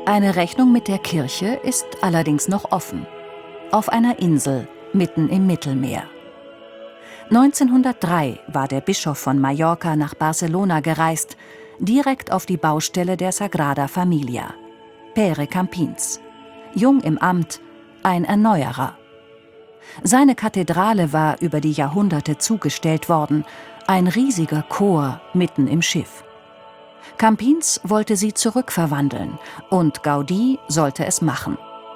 Eine Rechnung mit der Kirche ist allerdings noch offen. Auf einer Insel, mitten im Mittelmeer. 1903 war der Bischof von Mallorca nach Barcelona gereist, direkt auf die Baustelle der Sagrada Familia. Pere Campins. Jung im Amt, ein Erneuerer. Seine Kathedrale war über die Jahrhunderte zugestellt worden, ein riesiger Chor mitten im Schiff. Campins wollte sie zurückverwandeln und Gaudí sollte es machen.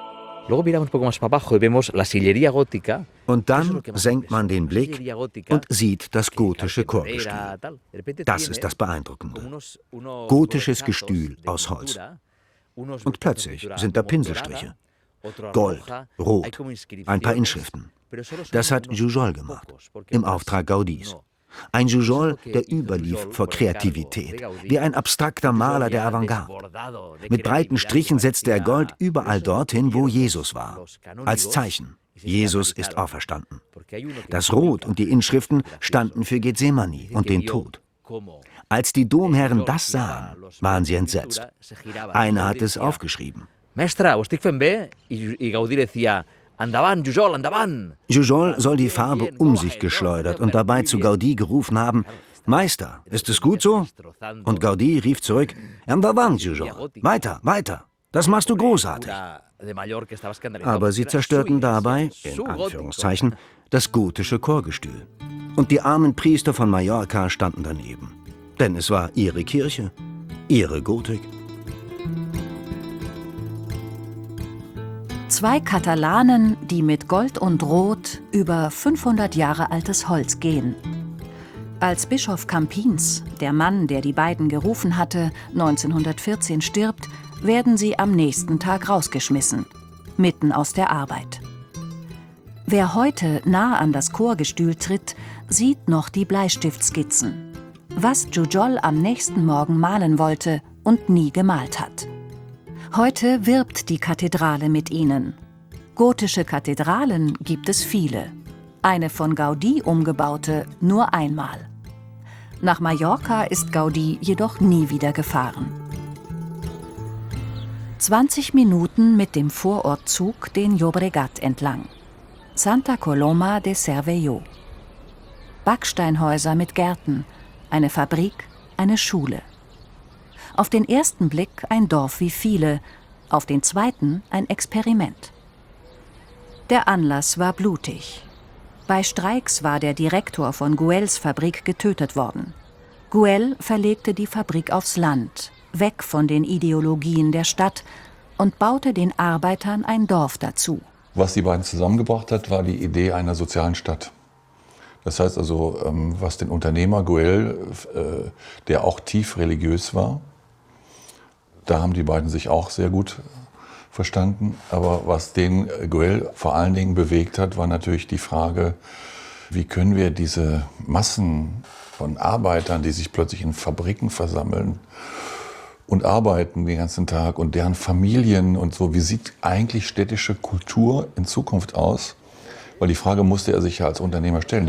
Und dann senkt man den Blick und sieht das gotische Chorgestühl. Das ist das Beeindruckende. Gotisches Gestühl aus Holz. Und plötzlich sind da Pinselstriche. Gold, Rot, ein paar Inschriften. Das hat Jujol gemacht, im Auftrag Gaudís. Ein Jujol, der überlief vor Kreativität, wie ein abstrakter Maler der Avantgarde. Mit breiten Strichen setzte er Gold überall dorthin, wo Jesus war. Als Zeichen, Jesus ist auferstanden. Das Rot und die Inschriften standen für Gethsemane und den Tod. Als die Domherren das sahen, waren sie entsetzt. Einer hat es aufgeschrieben. Mestre, ho estic fent bé? I Gaudí decía, endavant, Jujol, endavant! Jujol soll die Farbe um sich geschleudert und dabei zu Gaudí gerufen haben, Meister, ist es gut so? Und Gaudí rief zurück, endavant, Jujol, weiter, weiter, das machst du großartig. Aber sie zerstörten dabei, in Anführungszeichen, das gotische Chorgestühl. Und die armen Priester von Mallorca standen daneben. Denn es war ihre Kirche, ihre Gotik. Zwei Katalanen, die mit Gold und Rot über 500 Jahre altes Holz gehen. Als Bischof Campins, der Mann, der die beiden gerufen hatte, 1914 stirbt, werden sie am nächsten Tag rausgeschmissen, mitten aus der Arbeit. Wer heute nah an das Chorgestühl tritt, sieht noch die Bleistiftskizzen. Was Jujol am nächsten Morgen malen wollte und nie gemalt hat. Heute wirbt die Kathedrale mit ihnen. Gotische Kathedralen gibt es viele. Eine von Gaudí umgebaute nur einmal. Nach Mallorca ist Gaudí jedoch nie wieder gefahren. 20 Minuten mit dem Vorortzug den Llobregat entlang. Santa Coloma de Cervelló. Backsteinhäuser mit Gärten, eine Fabrik, eine Schule. Auf den ersten Blick ein Dorf wie viele, auf den zweiten ein Experiment. Der Anlass war blutig. Bei Streiks war der Direktor von Güells Fabrik getötet worden. Güell verlegte die Fabrik aufs Land, weg von den Ideologien der Stadt und baute den Arbeitern ein Dorf dazu. Was die beiden zusammengebracht hat, war die Idee einer sozialen Stadt. Das heißt also, was den Unternehmer Güell, der auch tief religiös war, da haben die beiden sich auch sehr gut verstanden. Aber was den Güell vor allen Dingen bewegt hat, war natürlich die Frage, wie können wir diese Massen von Arbeitern, die sich plötzlich in Fabriken versammeln und arbeiten den ganzen Tag und deren Familien und so, wie sieht eigentlich städtische Kultur in Zukunft aus? Weil die Frage musste er sich ja als Unternehmer stellen.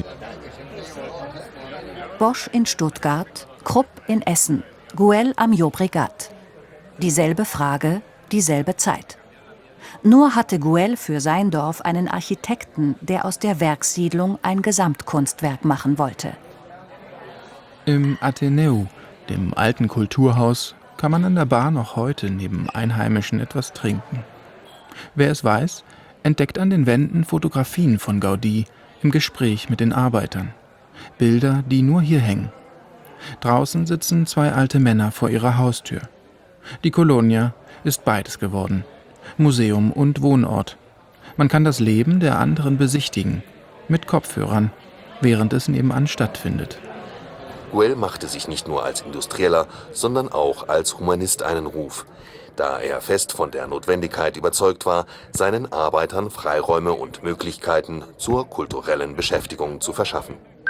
Bosch in Stuttgart, Krupp in Essen, Güell am Llobregat. Dieselbe Frage, dieselbe Zeit. Nur hatte Güell für sein Dorf einen Architekten, der aus der Werkssiedlung ein Gesamtkunstwerk machen wollte. Im Ateneu, dem alten Kulturhaus, kann man an der Bar noch heute neben Einheimischen etwas trinken. Wer es weiß, entdeckt an den Wänden Fotografien von Gaudí im Gespräch mit den Arbeitern. Bilder, die nur hier hängen. Draußen sitzen zwei alte Männer vor ihrer Haustür. Die Colonia ist beides geworden. Museum und Wohnort. Man kann das Leben der anderen besichtigen, mit Kopfhörern, während es nebenan stattfindet. Güell machte sich nicht nur als Industrieller, sondern auch als Humanist einen Ruf, da er fest von der Notwendigkeit überzeugt war, seinen Arbeitern Freiräume und Möglichkeiten zur kulturellen Beschäftigung zu verschaffen.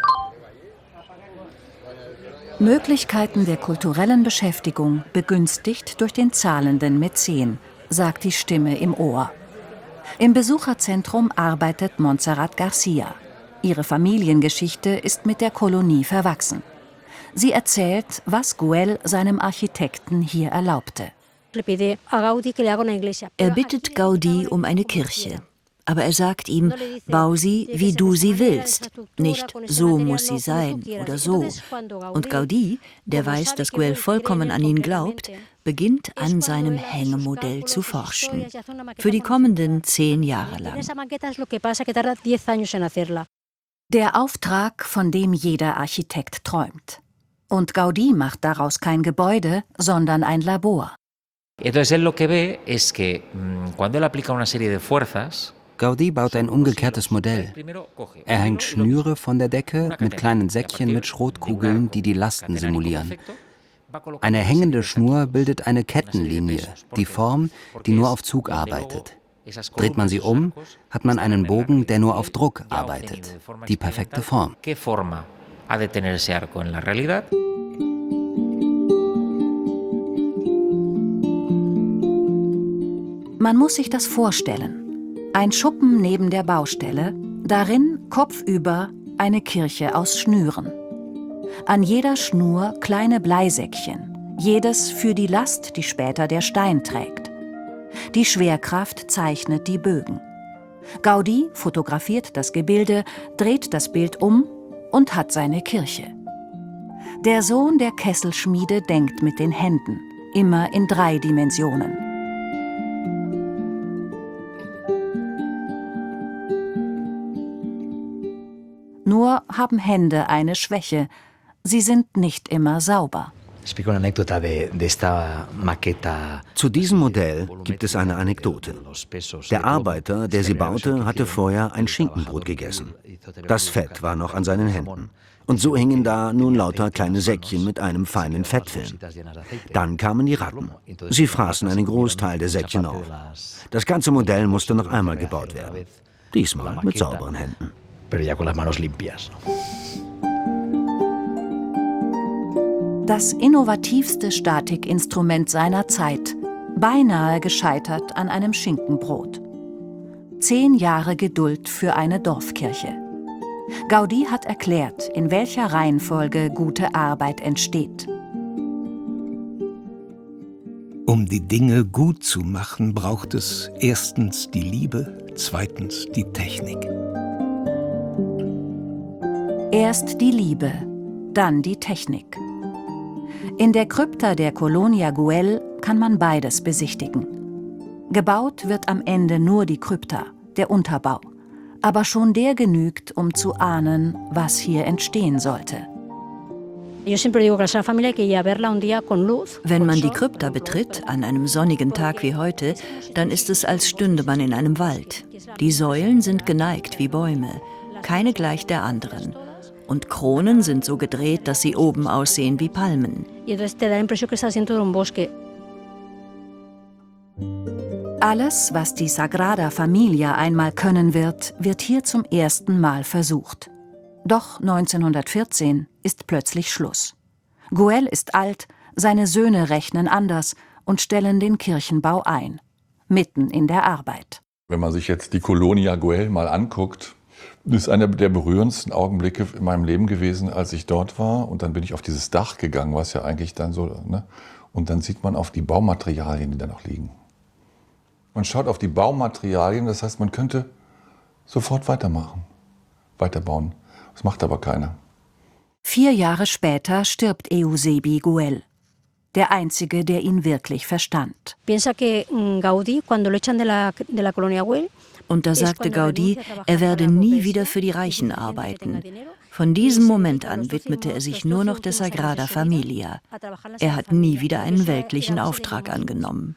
Möglichkeiten der kulturellen Beschäftigung begünstigt durch den zahlenden Mäzen, sagt die Stimme im Ohr. Im Besucherzentrum arbeitet Montserrat Garcia. Ihre Familiengeschichte ist mit der Kolonie verwachsen. Sie erzählt, was Güell seinem Architekten hier erlaubte. Er bittet Gaudí um eine Kirche. Aber er sagt ihm, bau sie, wie du sie willst. Nicht, so muss sie sein oder so. Und Gaudí, der weiß, dass Güell vollkommen an ihn glaubt, beginnt an seinem Hängemodell zu forschen. Für die kommenden 10 Jahre lang. Der Auftrag, von dem jeder Architekt träumt. Und Gaudí macht daraus kein Gebäude, sondern ein Labor. Gaudí baut ein umgekehrtes Modell. Er hängt Schnüre von der Decke mit kleinen Säckchen mit Schrotkugeln, die die Lasten simulieren. Eine hängende Schnur bildet eine Kettenlinie, die Form, die nur auf Zug arbeitet. Dreht man sie um, hat man einen Bogen, der nur auf Druck arbeitet. Die perfekte Form. Man muss sich das vorstellen. Ein Schuppen neben der Baustelle, darin kopfüber eine Kirche aus Schnüren. An jeder Schnur kleine Bleisäckchen, jedes für die Last, die später der Stein trägt. Die Schwerkraft zeichnet die Bögen. Gaudí fotografiert das Gebilde, dreht das Bild um und hat seine Kirche. Der Sohn der Kesselschmiede denkt mit den Händen, immer in 3 Dimensionen. Nur haben Hände eine Schwäche. Sie sind nicht immer sauber. Zu diesem Modell gibt es eine Anekdote. Der Arbeiter, der sie baute, hatte vorher ein Schinkenbrot gegessen. Das Fett war noch an seinen Händen. Und so hingen da nun lauter kleine Säckchen mit einem feinen Fettfilm. Dann kamen die Ratten. Sie fraßen einen Großteil der Säckchen auf. Das ganze Modell musste noch einmal gebaut werden. Diesmal mit sauberen Händen. Das innovativste Statikinstrument seiner Zeit, beinahe gescheitert an einem Schinkenbrot. 10 Jahre Geduld für eine Dorfkirche. Gaudí hat erklärt, in welcher Reihenfolge gute Arbeit entsteht. Um die Dinge gut zu machen, braucht es erstens die Liebe, zweitens die Technik. Erst die Liebe, dann die Technik. In der Krypta der Colonia Güell kann man beides besichtigen. Gebaut wird am Ende nur die Krypta, der Unterbau. Aber schon der genügt, um zu ahnen, was hier entstehen sollte. Wenn man die Krypta betritt, an einem sonnigen Tag wie heute, dann ist es, als stünde man in einem Wald. Die Säulen sind geneigt wie Bäume, keine gleich der anderen. Und Kronen sind so gedreht, dass sie oben aussehen wie Palmen. Alles, was die Sagrada Familia einmal können wird, wird hier zum ersten Mal versucht. Doch 1914 ist plötzlich Schluss. Güell ist alt, seine Söhne rechnen anders und stellen den Kirchenbau ein. Mitten in der Arbeit. Wenn man sich jetzt die Colonia Güell mal anguckt, das ist einer der berührendsten Augenblicke in meinem Leben gewesen, als ich dort war. Und dann bin ich auf dieses Dach gegangen, was ja eigentlich dann so, ne? Und dann sieht man auf die Baumaterialien, die da noch liegen. Man schaut auf die Baumaterialien, das heißt, man könnte sofort weitermachen, weiterbauen. Das macht aber keiner. 4 Jahre später stirbt Eusebi Güell, der Einzige, der ihn wirklich verstand. Und da sagte Gaudí, er werde nie wieder für die Reichen arbeiten. Von diesem Moment an widmete er sich nur noch der Sagrada Familia. Er hat nie wieder einen weltlichen Auftrag angenommen.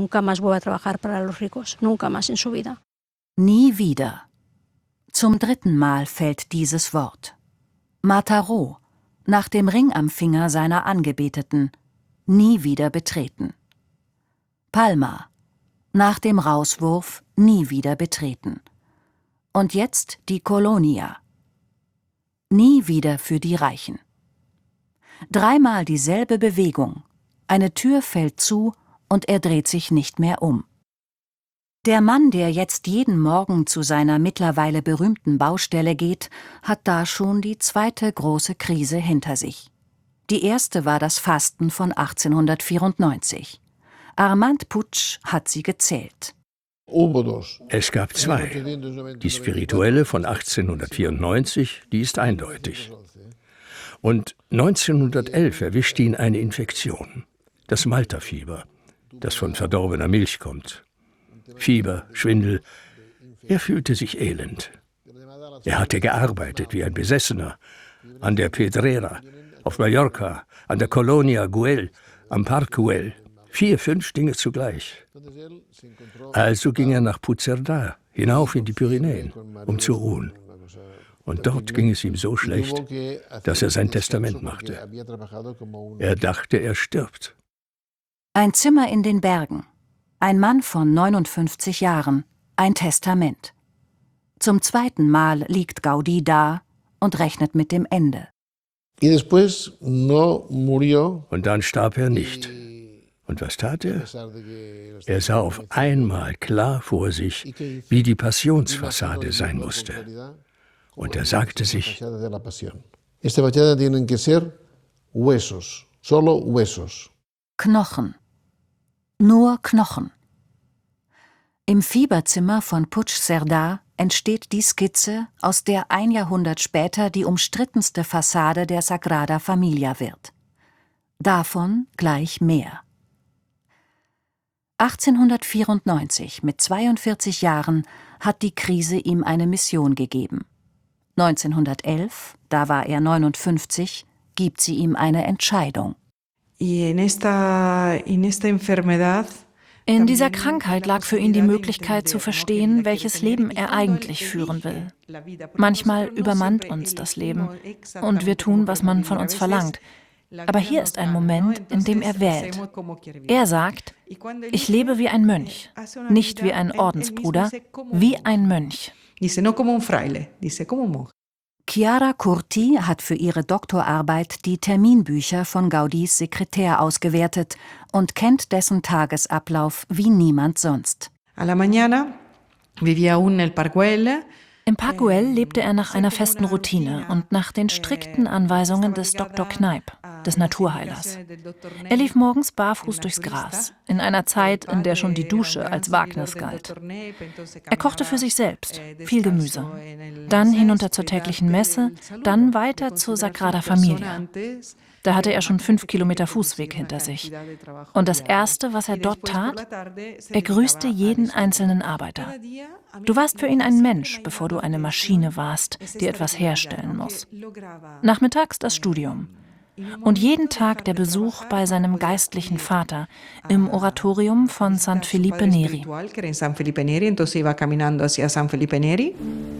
Nie wieder. Zum 3. Mal fällt dieses Wort. Mataró, nach dem Ring am Finger seiner Angebeteten, nie wieder betreten. Palma, nach dem Rauswurf nie wieder betreten. Und jetzt die Colonia. Nie wieder für die Reichen. 3-mal dieselbe Bewegung. Eine Tür fällt zu und er dreht sich nicht mehr um. Der Mann, der jetzt jeden Morgen zu seiner mittlerweile berühmten Baustelle geht, hat da schon die 2. große Krise hinter sich. Die erste war das Fasten von 1894. Armand Puig hat sie gezählt. Es gab zwei. Die spirituelle von 1894, die ist eindeutig. Und 1911 erwischte ihn eine Infektion, das Malta-Fieber, das von verdorbener Milch kommt. Fieber, Schwindel, er fühlte sich elend. Er hatte gearbeitet wie ein Besessener, an der Pedrera, auf Mallorca, an der Colonia Güell, am Parc Güell, 4, 5 Dinge zugleich. Also ging er nach Puigcerdà, hinauf in die Pyrenäen, um zu ruhen. Und dort ging es ihm so schlecht, dass er sein Testament machte. Er dachte, er stirbt. Ein Zimmer in den Bergen. Ein Mann von 59 Jahren. Ein Testament. Zum zweiten Mal liegt Gaudí da und rechnet mit dem Ende. Und dann starb er nicht. Und was tat er? Er sah auf einmal klar vor sich, wie die Passionsfassade sein musste. Und er sagte sich, Knochen. Nur Knochen. Im Fieberzimmer von Puigcerdà entsteht die Skizze, aus der ein Jahrhundert später die umstrittenste Fassade der Sagrada Familia wird. Davon gleich mehr. 1894, mit 42 Jahren, hat die Krise ihm eine Mission gegeben. 1911, da war er 59, gibt sie ihm eine Entscheidung. In dieser Krankheit lag für ihn die Möglichkeit zu verstehen, welches Leben er eigentlich führen will. Manchmal übermannt uns das Leben und wir tun, was man von uns verlangt. Aber hier ist ein Moment, in dem er wählt. Er sagt, ich lebe wie ein Mönch, nicht wie ein Ordensbruder, wie ein Mönch. Chiara Curti hat für ihre Doktorarbeit die Terminbücher von Gaudís Sekretär ausgewertet und kennt dessen Tagesablauf wie niemand sonst. Im Parc Güell lebte er nach einer festen Routine und nach den strikten Anweisungen des Dr. Kneipp, des Naturheilers. Er lief morgens barfuß durchs Gras, in einer Zeit, in der schon die Dusche als Wagnis galt. Er kochte für sich selbst, viel Gemüse. Dann hinunter zur täglichen Messe, dann weiter zur Sagrada Familia. Da hatte er schon 5 Kilometer Fußweg hinter sich. Und das Erste, was er dort tat, er grüßte jeden einzelnen Arbeiter. Du warst für ihn ein Mensch, bevor du eine Maschine warst, die etwas herstellen muss. Nachmittags das Studium. Und jeden Tag der Besuch bei seinem geistlichen Vater im Oratorium von San Felipe Neri.